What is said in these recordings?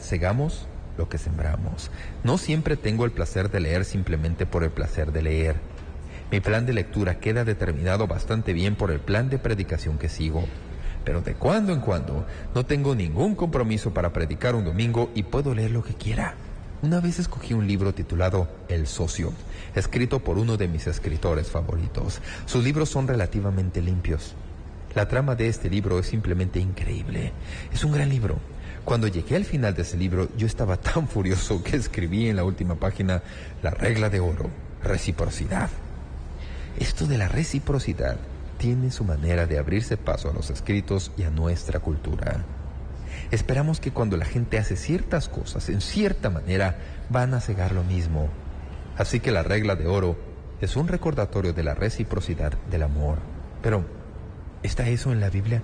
segamos lo que sembramos. No siempre tengo el placer de leer simplemente por el placer de leer. Mi plan de lectura queda determinado bastante bien por el plan de predicación que sigo. Pero de cuando en cuando no tengo ningún compromiso para predicar un domingo y puedo leer lo que quiera. Una vez escogí un libro titulado El Socio, escrito por uno de mis escritores favoritos. Sus libros son relativamente limpios. La trama de este libro es simplemente increíble. Es un gran libro. Cuando llegué al final de ese libro, yo estaba tan furioso que escribí en la última página la regla de oro: reciprocidad. Esto de la reciprocidad tiene su manera de abrirse paso a los escritos y a nuestra cultura. Esperamos que cuando la gente hace ciertas cosas en cierta manera, van a cegar lo mismo. Así que la regla de oro es un recordatorio de la reciprocidad del amor. Pero, ¿está eso en la Biblia?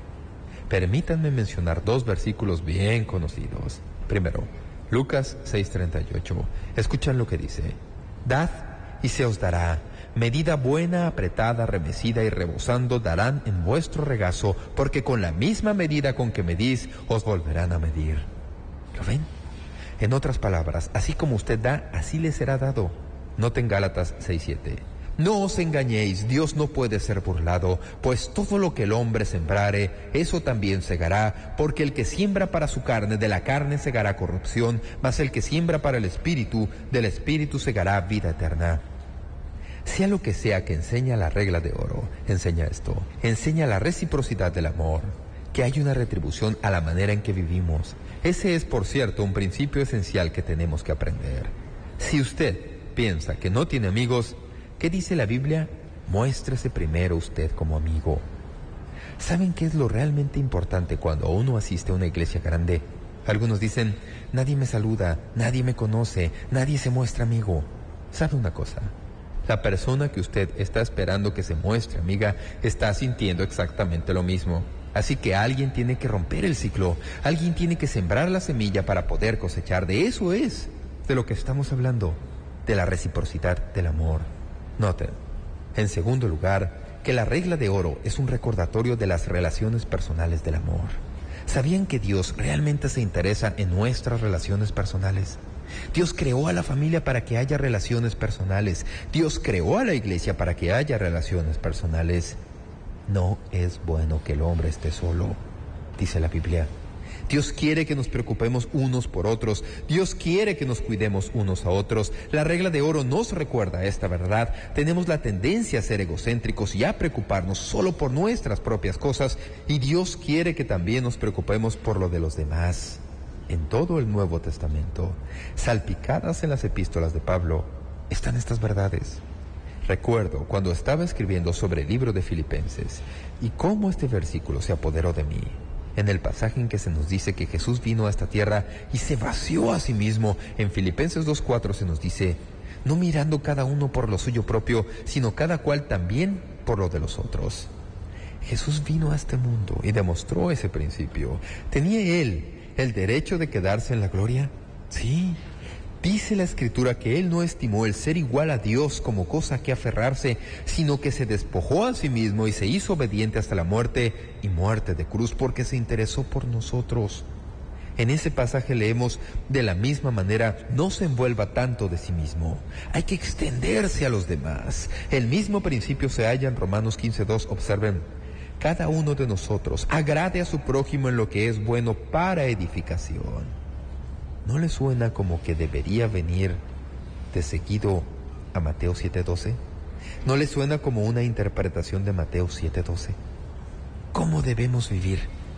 Permítanme mencionar 2 versículos bien conocidos. Primero, Lucas 6:38. Escuchan lo que dice: Dad y se os dará. Medida buena, apretada, remecida y rebosando darán en vuestro regazo, porque con la misma medida con que medís, os volverán a medir. ¿Lo ven? En otras palabras, así como usted da, así le será dado. Noten Gálatas 6:7. No os engañéis, Dios no puede ser burlado, pues todo lo que el hombre sembrare, eso también segará, porque el que siembra para su carne, de la carne segará corrupción, mas el que siembra para el espíritu, del espíritu segará vida eterna. Sea lo que sea que enseña la regla de oro, enseña esto: enseña la reciprocidad del amor, que hay una retribución a la manera en que vivimos. Ese es, por cierto, un principio esencial que tenemos que aprender. Si usted piensa que no tiene amigos, ¿qué dice la Biblia? Muéstrese primero usted como amigo. ¿Saben qué es lo realmente importante cuando uno asiste a una iglesia grande? Algunos dicen: nadie me saluda, nadie me conoce, nadie se muestra amigo. ¿Sabe una cosa? La persona que usted está esperando que se muestre amiga está sintiendo exactamente lo mismo. Así que alguien tiene que romper el ciclo, alguien tiene que sembrar la semilla para poder cosechar. De eso es de lo que estamos hablando, de la reciprocidad del amor. Noten, en segundo lugar, que la regla de oro es un recordatorio de las relaciones personales del amor. ¿Sabían que Dios realmente se interesa en nuestras relaciones personales? Dios creó a la familia para que haya relaciones personales. Dios creó a la iglesia para que haya relaciones personales. No es bueno que el hombre esté solo, dice la Biblia. Dios quiere que nos preocupemos unos por otros. Dios quiere que nos cuidemos unos a otros. La regla de oro nos recuerda esta verdad. Tenemos la tendencia a ser egocéntricos y a preocuparnos solo por nuestras propias cosas, y Dios quiere que también nos preocupemos por lo de los demás. En todo el Nuevo Testamento, salpicadas en las epístolas de Pablo, están estas verdades. Recuerdo cuando estaba escribiendo sobre el libro de Filipenses y cómo este versículo se apoderó de mí. En el pasaje en que se nos dice que Jesús vino a esta tierra y se vació a sí mismo, en Filipenses 2:4 se nos dice: no mirando cada uno por lo suyo propio, sino cada cual también por lo de los otros. Jesús vino a este mundo y demostró ese principio. ¿Tenía Él el derecho de quedarse en la gloria? Sí. Dice la Escritura que Él no estimó el ser igual a Dios como cosa que aferrarse, sino que se despojó a sí mismo y se hizo obediente hasta la muerte, y muerte de cruz, porque se interesó por nosotros. En ese pasaje leemos: de la misma manera, no se envuelva tanto de sí mismo. Hay que extenderse a los demás. El mismo principio se halla en Romanos 15:2. Observen: cada uno de nosotros agrade a su prójimo en lo que es bueno para edificación. ¿No le suena como que debería venir de seguido a Mateo 7:12? ¿No le suena como una interpretación de Mateo 7:12? ¿Cómo debemos vivir?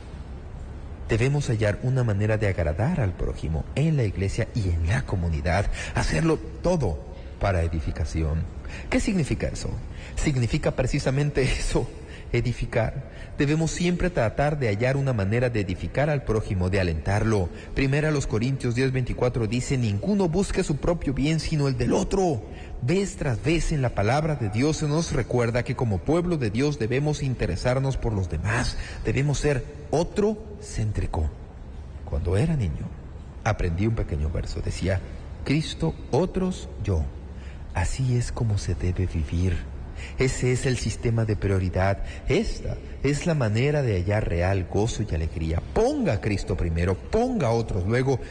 Debemos hallar una manera de agradar al prójimo en la iglesia y en la comunidad, hacerlo todo para edificación. ¿Qué significa eso? Significa precisamente eso: edificar. Debemos siempre tratar de hallar una manera de edificar al prójimo, de alentarlo. Primera los Corintios 10:24 dice: ninguno busque su propio bien, sino el del otro. Vez tras vez en la palabra de Dios se nos recuerda que como pueblo de Dios debemos interesarnos por los demás. Debemos ser otrocéntrico. Cuando era niño, aprendí un pequeño verso. Decía: Cristo, otros, yo. Así es como se debe vivir. Ese es el sistema de prioridad. Esta es la manera de hallar real gozo y alegría. Ponga a Cristo primero, ponga a otros luego,